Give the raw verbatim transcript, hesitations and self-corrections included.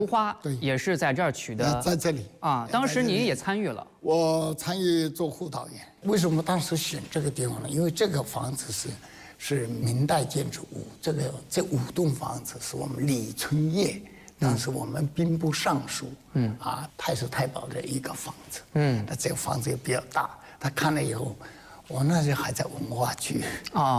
芦花对也是在这儿取的， 在这里啊。当时您也参与了， 我参与做副导演。为什么当时选这个地方呢？因为这个房子是是明代建筑物，这个这五栋房子是我们李春叶。 当时我们兵部尚书，嗯啊，太守太保的一个房子，嗯，那这个房子也比较大。他看了以后，我那时候还在文化局， 啊。